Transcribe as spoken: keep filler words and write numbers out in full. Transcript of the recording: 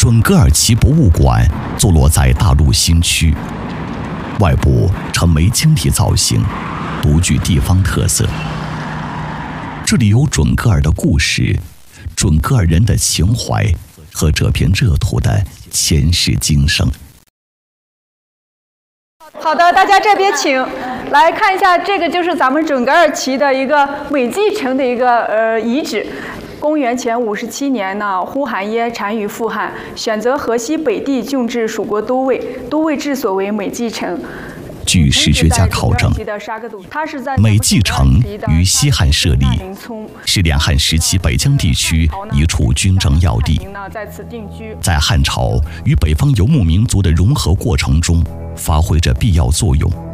准噶尔旗博物馆坐落在大陆新区，外部呈梅青体造型，独具地方特色。这里有准噶尔的故事，准噶尔人的情怀和这片热土的前世今生。 好的，大家这边请来看一下，这个就是咱们准噶尔旗的一个美济城的一个呃遗址。公元前五十七年呢，呼韩耶单于复汉，选择河西北地郡治蜀国都尉，都尉治所为美济城。 据史学家考证，美济城于西汉设立，是两汉时期北疆地区一处军政要地，在汉朝与北方游牧民族的融合过程中发挥着必要作用。